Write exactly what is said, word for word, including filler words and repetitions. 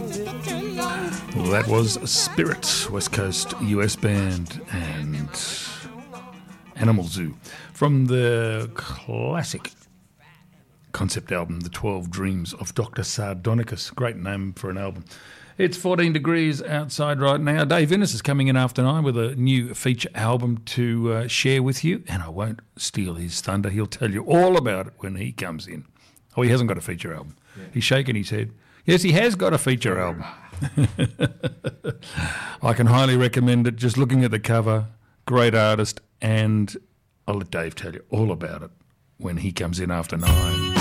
Well, that was Spirit, West Coast U S band, and Animal Zoo from the classic concept album, The twelve Dreams of Doctor Sardonicus. Great name for an album. It's fourteen degrees outside right now. Dave Innes is coming in after nine with a new feature album to uh, share with you, and I won't steal his thunder. He'll tell you all about it when he comes in. Oh, he hasn't got a feature album. Yeah. He's shaking his head. Yes, he has got a feature album. I can highly recommend it. Just looking at the cover, great artist, and I'll let Dave tell you all about it when he comes in after nine.